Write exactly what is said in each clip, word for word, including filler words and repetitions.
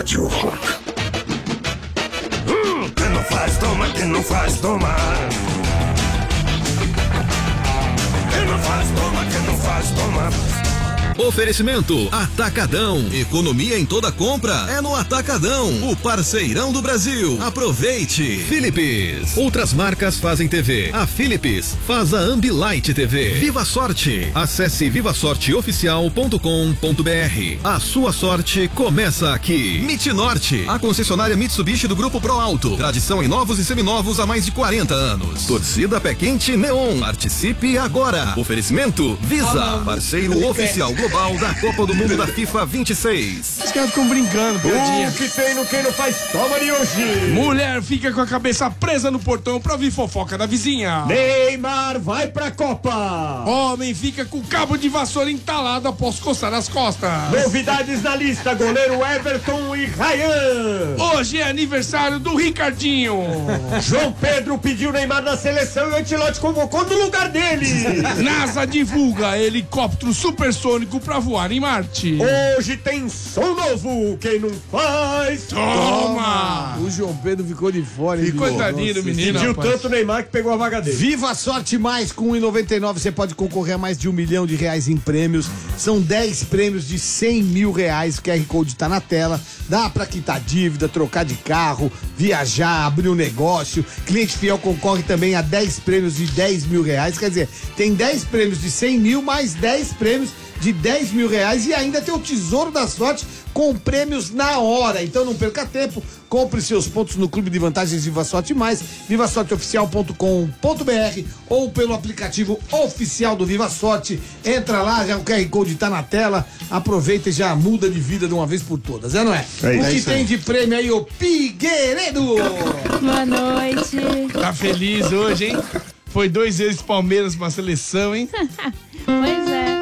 Rádio Rock. Hum, quem não faz, toma, quem não faz, toma. Quem não faz, toma, quem não faz, toma. Oferecimento Atacadão. Economia em toda compra é no Atacadão, o parceirão do Brasil. Aproveite. Philips. Outras marcas fazem T V. A Philips faz a Ambilight T V. Viva Sorte. Acesse viva sorte oficial ponto com ponto br. A sua sorte começa aqui. Mitnorte, a concessionária Mitsubishi do Grupo Pro Alto. Tradição em novos e seminovos há mais de quarenta anos. Torcida Pé Quente Neon. Participe agora. Oferecimento Visa, parceiro oficial global da Copa do Mundo da FIFA vinte e seis. Os caras ficam brincando, piadinha. O que tem no quem não faz, toma de hoje. Mulher fica com a cabeça presa no portão pra ouvir fofoca da vizinha. Neymar vai pra Copa. Homem fica com o cabo de vassoura entalado após coçar as costas. Novidades na lista, goleiro Everton e Ryan. Hoje é aniversário do Ricardinho. João Pedro pediu Neymar na seleção e o Ancelotti convocou no lugar dele. NASA divulga helicóptero supersônico pra voar em Marte. Hoje tem som novo, quem não faz, toma! O João Pedro ficou de fora. Ficou coitadinho do menino, pediu rapaz. tanto o Neymar que pegou a vaga dele. Viva a Sorte Mais, com um e noventa e nove você pode concorrer a mais de um milhão de reais em prêmios. São dez prêmios de cem mil reais, o Q R Code tá na tela. Dá pra quitar dívida, trocar de carro, viajar, abrir um negócio. Cliente fiel concorre também a dez prêmios de dez mil reais. Quer dizer, tem dez prêmios de cem mil mais dez prêmios de dez mil reais e ainda tem o Tesouro da Sorte com prêmios na hora. Então não perca tempo, compre seus pontos no Clube de Vantagens Viva Sorte Mais, viva sorte oficial ponto com ponto br ou pelo aplicativo oficial do Viva Sorte. Entra lá, já o Q R Code tá na tela, aproveita e já muda de vida de uma vez por todas, é não é? É o que isso tem aí. de prêmio aí, o Figueiredo? Boa noite. Tá feliz hoje, hein? Foi dois vezes Palmeiras pra seleção, hein? Pois é.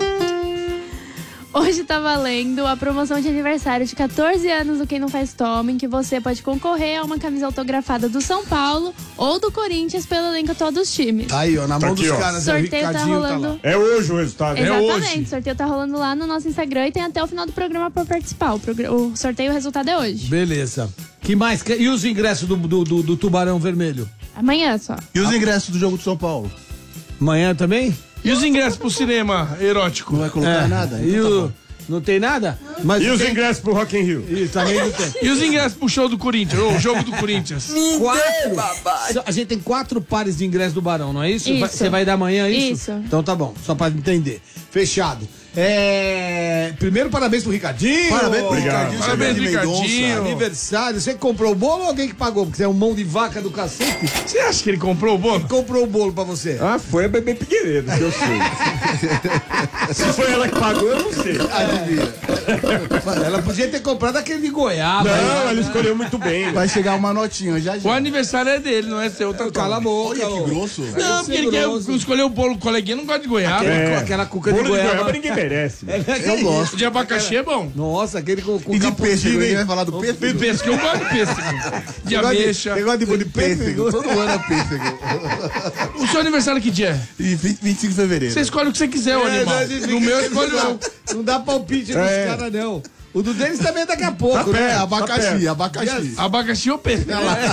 Hoje tá valendo a promoção de aniversário de catorze anos do Quem Não Faz Toma, em que você pode concorrer a uma camisa autografada do São Paulo ou do Corinthians pelo elenco atual dos times. Aí, ó, na mão Tá aqui, dos ó. caras, O é o sorteio tá Ricardinho tá rolando. lá. É hoje o resultado. Exatamente, hoje. o sorteio tá rolando lá no nosso Instagram e tem até o final do programa pra participar. O, progr... o sorteio, o resultado é hoje. Beleza. Que mais? E os ingressos do, do, do, do Tubarão Vermelho? Amanhã só. E os ingressos do jogo de São Paulo? Amanhã também? E os ingressos pro cinema erótico? Não vai colocar É. nada? E Então tá o... bom. Não tem nada? Mas E os tem... ingressos pro Rock in Rio? E também não tem. E os ingressos pro show do Corinthians? Ou o jogo do Corinthians? Quatro. A gente tem quatro pares de ingresso do Barão, não é isso? Isso. Vai- Você vai dar amanhã isso? Isso. Então tá bom, só pra entender. Fechado. É... Primeiro, parabéns pro Ricardinho. Parabéns pro Obrigado. Ricardinho. Parabéns, Xavier de Mendonça. Ricardinho. Aniversário. Você que comprou o bolo ou alguém que pagou? Porque você é um mão de vaca do cacete. Você acha que ele comprou o bolo? Comprou o bolo pra você. Ah, foi a Bebê Figueiredo, que eu sei. Se foi ela que pagou, eu não sei. Adivinha. Ela podia ter comprado aquele de goiaba. Não, ela escolheu muito bem. Vai chegar uma notinha já já. O aniversário é dele, não é seu. Tá Cala a boca. Olha que ô. grosso. Não, porque ele quer escolher o bolo. O coleguinha não gosta de goiaba. Aquele- É. Aquela cuca Bolo de de goiaba. goiaba ninguém merece. É, velho. Eu gosto. O de abacaxi é bom. Nossa, aquele com, com E de capuchinho, pêssego, hein? hein? Vai falar do De pêssego? pêssego, eu gosto de pêssego. De ameixa. Você gosta de bolo De pêssego. Todo ano é pêssego. O seu aniversário que dia é? E vinte, vinte e cinco de fevereiro. Você escolhe o que você quiser, ô É, animal. nós fica- No meu, eu escolho não, eu. não dá palpite nos É. caras, não. O do deles também é daqui a pouco, Tá né? perto. É, abacaxi, perto. abacaxi. Abacaxi ou pêssego?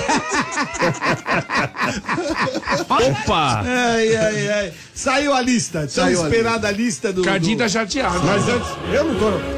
Opa! Ai, ai, ai. Saiu a lista. Tão Saiu a esperada a lista do... Cardinho do... tá chateado. Mas antes, eu não tô.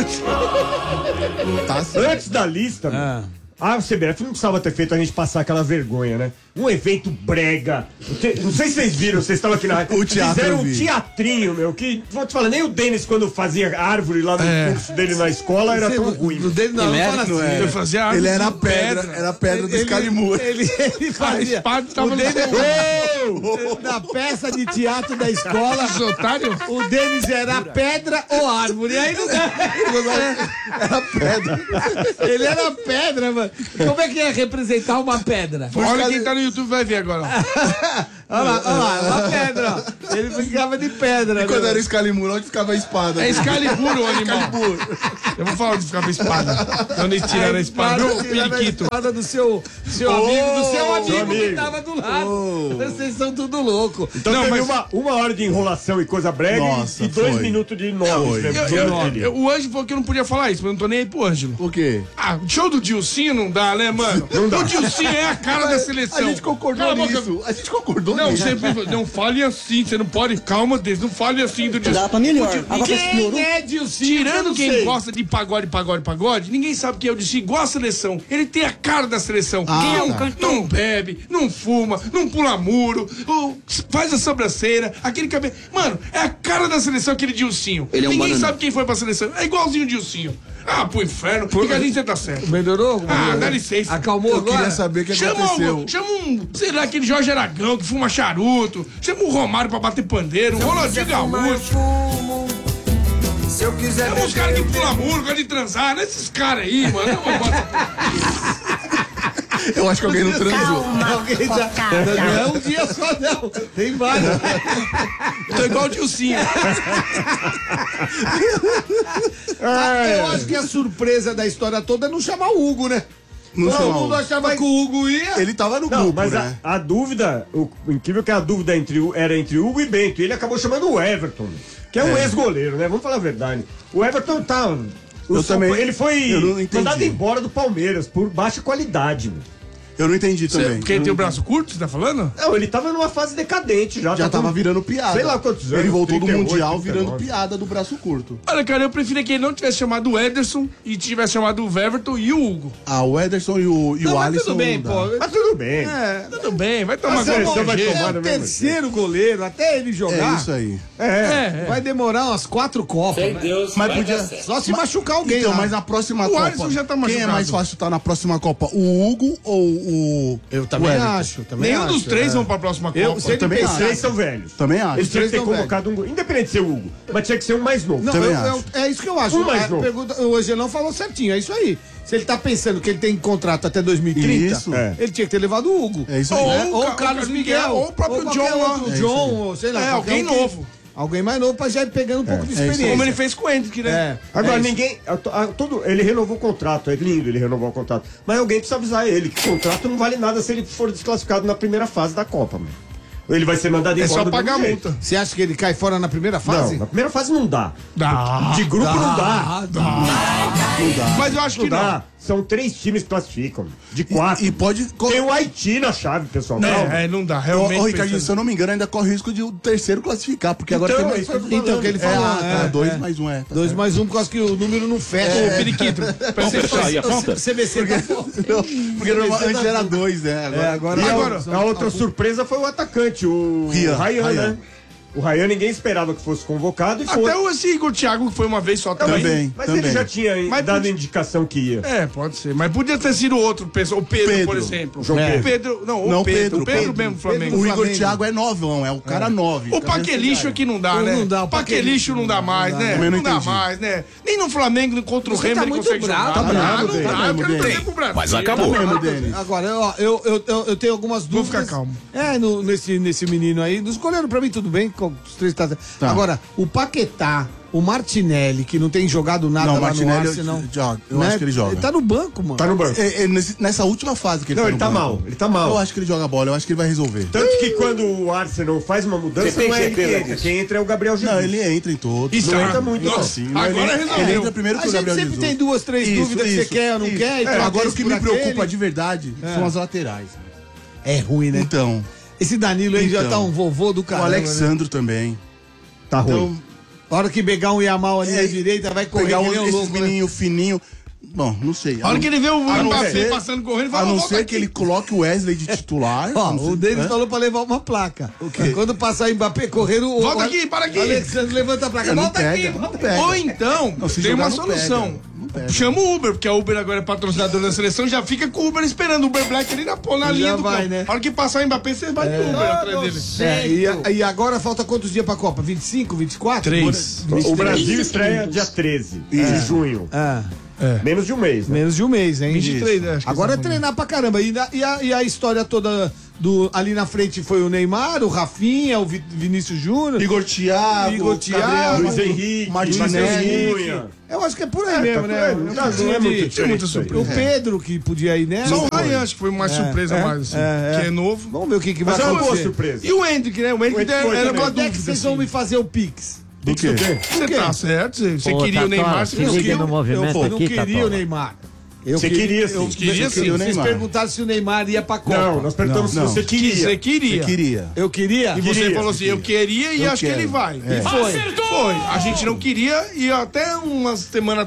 Tá certo. Antes da lista, Ah. a C B F não precisava ter feito a gente passar aquela vergonha, né? Um evento brega. Te- Não sei se vocês viram, vocês estavam aqui na O teatro Fizeram eu um vi. teatrinho, meu, que, vou te falar, nem o Denis, quando fazia árvore lá no É. curso dele na escola, era tão ruim. O dele não, não fala assim. não é. Eu fazia árvore Ele era com pedra, era pedra dos Carimura. Ele, ele A fazia... espada tava o no Denis, seu. na peça de teatro da escola, Os otários? o Denis era pedra ou árvore. E aí não dá. Era pedra. Ele era pedra, mano. Como é que é representar uma pedra? Olha quem tá no YouTube vai ver agora. Olha lá, olha lá, uma pedra, ó. Ele ficava de pedra. E quando né? era Excalibur, onde ficava a espada? É Excalibur o animal. Eu vou falar onde ficava a espada. Onde eles tiraram a espada. Viu, Tiraram a periquito? espada do seu, seu amigo, do seu amigo, seu amigo. que tava do lado. Vocês são tudo louco. Então Não, teve mas- uma, uma hora de enrolação e coisa brega Nossa, e dois foi. minutos de nome. Foi. né? Eu- eu- eu- o Ângelo falou que eu não podia falar isso, mas eu não tô nem aí pro Ângelo. O quê? Ah, o show do Dilcinho não dá, né, mano? Não dá. O Dilcinho é a cara da seleção. A gente concordou Cala a boca. nisso. A gente concordou Não, nisso. sempre não fale assim, você não pode. Calma, Deus, não fale assim do Dilcinho. Dá pra melhor. O Dil- Agora Quem piorou. é Dilcinho? Eu Tirando não quem sei. gosta de pagode, pagode, pagode, ninguém sabe quem é o Dilcinho, igual a seleção. Ele tem a cara da seleção. Ah, quem é um tá. cantor? Não bebe, não fuma, não pula muro, ou faz a sobrancelha, aquele cabelo. Mano, é a cara da seleção aquele Dilcinho. Ele é um ninguém banana. sabe quem foi pra seleção. É igualzinho o Dilcinho. Ah, pro inferno. Fica você tá certo. Melhorou? Ah, dá licença. Acalmou Eu agora? queria saber o que Chama aconteceu. um, chama um, sei lá, aquele Jorge Aragão que fuma charuto. Chama o Romário pra bater pandeiro. Um Ronaldinho Gaúcho. Se eu quiser Chama os caras que pulam muro, gostam de transar. Não é esses caras aí, mano. Eu não gosto. Eu acho que alguém não transou. Alguém já... Não é um dia só, não. Tem vários. Tô igual o Dilcinho. Ah, eu acho que a surpresa da história toda é não chamar o Hugo, né? Não Todo chamar mundo o Hugo. achava que o Hugo ia. Ele tava no Não, grupo, mas né? a, a dúvida, o, o incrível é que a dúvida entre, o- era entre Hugo e Bento. E ele acabou chamando o Everton, que é um ex-goleiro, né? Vamos falar a verdade. O Everton tá. o Eu São também- Paulo- Ele foi eu não entendi. mandado embora do Palmeiras por baixa qualidade. Meu. Eu não entendi também. Porque ele tem o braço curto, você tá falando? Não, ele tava numa fase decadente já. Já tá tava com- virando piada. Sei lá quantos anos, Ele voltou do trinta e oito, Mundial trinta e nove. virando piada do braço curto. Olha, cara, eu preferia que ele não tivesse chamado o Ederson e tivesse chamado o Everton e o Hugo. Ah, o Ederson e o, e Não, o mas Alisson. tudo bem, não dá. pô. Mas tudo bem. É, Tudo bem, vai A tomar seleção qualquer vai jeito. tomar é do o mesmo terceiro goleiro, até ele É jogar. isso aí. É. É, é. Vai demorar umas quatro copas. né? Mas podia. Só se machucar alguém. Então, lá. mas na próxima O Copa. Alisson já tá quem é machucado. mais fácil estar na próxima Copa? O Hugo ou o. Eu também o Everton? acho. Também Nenhum acho, dos três é. vão pra próxima Eu- Copa. se ele também Os acho. três são velhos. Também acho. Eles tinham que ter três são convocado um. Independente de ser o Hugo, mas tinha que ser um mais novo. Não, Também eu- eu- acho. é isso que eu acho. Um mais A novo. pergunta- o Angelão falou certinho, é isso aí. Se ele tá pensando que ele tem contrato até dois mil e trinta, Isso. É. ele tinha que ter levado o Hugo. É isso aí. Ou Né? o Ou Ca- o Carlos o Miguel, Miguel, ou o próprio qualquer John lá. outro É isso John, aí. ou sei lá. É, qualquer alguém um que- novo. Alguém mais novo pra já ir pegando um pouco de isso aí. experiência. Como ele fez com o Hendrick, né? É. Agora, é isso. ninguém. a to- a- todo, ele renovou o contrato, é lindo ele renovou o contrato. Mas alguém precisa avisar ele que o contrato não vale nada se ele for desclassificado na primeira fase da Copa, mano. Ele vai ser mandado É embora. só do pagar a mesmo jeito. multa. Você acha que ele cai fora na primeira fase? Não, na primeira fase não dá. Dá. De grupo não dá. Mas eu acho Não que não. dá. São três times que classificam. De quatro. E pode. Tem o Haiti na chave, pessoal. Calma. É, é, não dá, Ô, realmente. ô, Ricardinho, pensando- se eu não me engano, ainda corre o risco de o terceiro classificar, porque agora Então, tem é mais. isso que eu tô Então, falando. que ele É, falou. ah, tá, é, dois é. mais um, é. tá Dois certo. mais um, por causa que o número não fecha. Ô, Periquito, presta atenção. O C B C tá Não, porque normal- antes era dois, né? Agora, É, agora, E a- Agora- a, outra surpresa foi o atacante, o Rian, Ryan, Ryan. né? O Ryan ninguém esperava que fosse convocado e foi. Até o esse Igor Thiago, que foi uma vez só também. Também. Mas ele já tinha Mas dado podia- indicação que ia. É, pode ser. Mas podia ter sido outro pessoa. O Pedro, Pedro. por exemplo. João o Pedro. Pedro. Não, o Não, Pedro. Pedro, O Pedro, Pedro. mesmo do Flamengo. O Igor Flamengo. Thiago é novão, é o cara nove. O Paquelixo aqui não dá, Não, né? não dá, o O Paquelixo não dá mais, né? Também não Não dá entendi. mais, né? Nem no Flamengo, contra o Você Remo, tá ele muito consegue bravo, jogar. tá Não dá, bravo, não Denis. dá. Tá Eu mesmo, quero trazer Denis. pro Brasil. Mas acabou. Tá mesmo, Denis. Agora, ó, eu, eu, eu, eu tenho algumas Vou dúvidas. ficar calmo. É, no- nesse, nesse menino aí. Dos goleiros, pra mim, tudo bem. Com os três tá... Tá. Agora, o Paquetá, o Martinelli, que não tem jogado nada Não, o lá Martinelli, no Arsenal. eu- joga, eu acho que ele joga. Ele tá no banco, mano. Tá no banco. É, é nesse- nessa última fase que ele Não, tá ele no tá banco. mal. Ele tá mal. Eu acho que ele joga bola, eu acho que ele vai resolver. Tanto que quando o Arsenal faz uma mudança, Você tem não é ele que certeza entra. disso? Quem entra é o Gabriel Jesus. Não, ele entra em todos. Isso Não é- entra muito, Nossa, assim, não, agora ele, resolveu. ele entra primeiro A que o gente Gabriel sempre Jesus. tem duas, três Isso, dúvidas que você isso, quer ou não isso. quer. e É, troca agora o esse que por me aquele. preocupa de verdade são as laterais. É ruim, né? Então, Esse Danilo aí já Então, tá um vovô do o caramba, né? Alexandro também. Tá ruim. Então, A hora que pegar um Yamal ali É, na direita, vai correr pegar que um, nem um esses louco, né? menininho fininho. Bom, não sei. A hora que ele vê o A não Mbappé ser- passando correndo, ele A fala, não volta ser aqui. que ele coloque o Wesley de titular. Ó, não sei- o Denis Hã? falou pra levar uma placa. Quando passar o Mbappé correndo, o Volta o- aqui, para aqui. o Alexandre levanta a placa. Não Volta pega, aqui, não volta pega. Ou então, Não, se tem jogar, uma não solução. pega, não pega. Chama o Uber, porque a Uber agora é patrocinador da seleção, já fica com o Uber esperando o Uber Black ali na, na Já linha do vai, campo. né? A hora que passar o Mbappé, você vai de Uber atrás dele. É, e, a- e agora falta quantos dias pra Copa? vinte e cinco, vinte e quatro? Três. O Brasil estreia dia treze de junho. Ah, É. Menos de um mês, né? Menos de um mês, hein? vinte e três, né? Acho que Agora é eles vão treinar pra caramba. E, na- e a, e a história toda do, ali na frente foi o Neymar, o Rafinha, o Vi- Vinícius Júnior. Igor Thiago, Igor Thiago, Luiz Henrique, Martinelli. Cunha. Eu acho que é por aí É, mesmo, tá né? por aí, Eu não acho é que muito de- diferente muita isso aí. surpresa. O Pedro que podia ir nessa. Só o Ryan, acho que foi mais surpresa é, mais, assim, é, é. que é novo. Vamos ver o que, que vai Mas é uma boa acontecer. surpresa. E o Hendrick, né? O Hendrick, O Hendrick foi era também. uma Quando é que dúvida, vocês assim. vão me fazer o Pix? Do quê? Você tá certo, você, você Ô, queria o Tatola, Neymar, se você liga conseguiu. no movimento Eu não aqui, queria Tatola. o Neymar. Eu Você queria, sim. Eu Queria, sim, o Vocês Neymar. perguntaram se o Neymar ia pra Copa. Não, nós perguntamos Não, se você queria. Você queria. Você queria. Eu queria. E você Queria, falou assim, eu queria e Eu acho que quero. ele vai. É. E foi. Foi. A gente não queria e até uma semana